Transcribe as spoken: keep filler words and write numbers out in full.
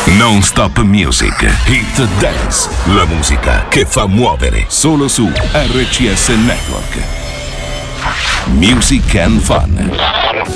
Non Stop Music, Hit Dance, la musica che fa muovere, solo su R C S Network. Music and Fun.